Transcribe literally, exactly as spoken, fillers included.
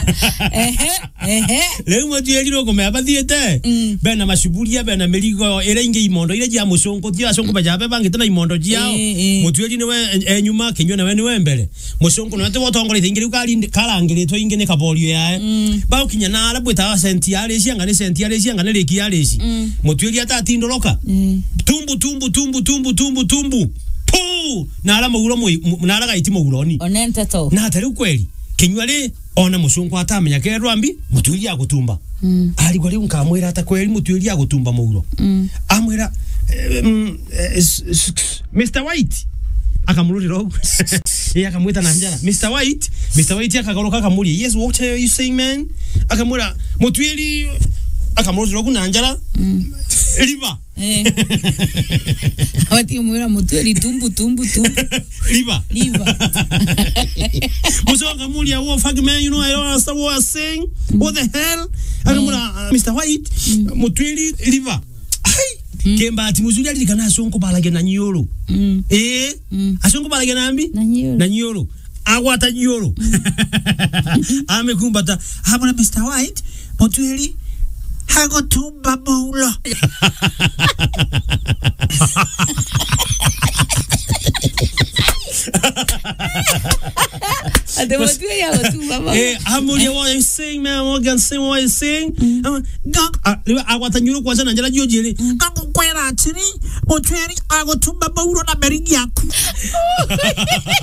ehe ehe leo motweli roko me abathiete bena mashubulia bena meligo era inge imondo ile ya musongo tia songo bajabe bangite na imondo jiao motweli niwe enyuma kinywa nawe niwe mbele musongo no te wotongole thingiri ukali kalangire to inge ne kabolio yae ba ukinya na ala bweta sentiale sianga ne sentiale sianga ne lekiale si motweli ata tindoloka tumbu tumbu tumbu tumbu tumbu tumbu pu na ala mugulo mu na ala gaiti muguloni onente to na atari kweli kinywale ona musongo atamenya ke rwambi mutwili agutumba mm. ali gwali unkamwira ata kweli mutwili agutumba mugulo mm. amwira um, uh, Mister White akamururi rogo yeye akamwita na njara Mister White Mister White akagoroka akamuri yes what are you saying man akamura mutwili akamururi rogo na njara mm. riba eh awati mwira mutwili tumbu tumbu tumbu riba riba musonga muri ya wo fuck man you know I don't understand what I'm saying mm. what the hell akamura uh, Mister White mm. mutwili riba ai mm. kemba ati muzuri ali kana sonko balage na nyoro mm. eh mm. asonko balage na ambi na nyoro na nyoro agwata nyoro mm. amekumbata habona Mister White mutwili hago tumba boulo ade motwili hago tumba boulo eh amuri what I'm saying man what I'm saying what I'm saying gak agwata nyoro kwa sana njala jojele gak kwera atiri motwili hago tumba boulo na berigi yaku